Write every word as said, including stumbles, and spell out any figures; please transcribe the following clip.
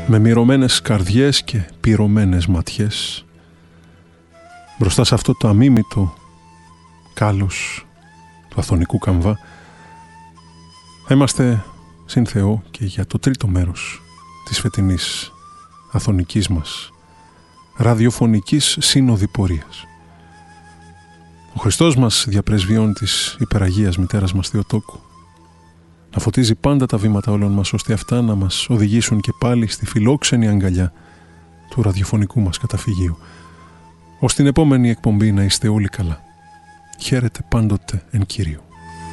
με μυρωμένες καρδιές και πυρωμένες ματιές, μπροστά σε αυτό το αμίμητο κάλος του αθωνικού καμβά, θα είμαστε συν Θεό και για το τρίτο μέρος της φετινής αθωνικής μας ραδιοφωνικής σύνοδη πορείας. Ο Χριστός μας διαπρεσβειών της υπεραγίας μητέρας μας Θεοτόκου να φωτίζει πάντα τα βήματα όλων μας, ώστε αυτά να μας οδηγήσουν και πάλι στη φιλόξενη αγκαλιά του ραδιοφωνικού μας καταφυγίου. Ως την επόμενη εκπομπή να είστε όλοι καλά. Χαίρετε πάντοτε εν Κύριου.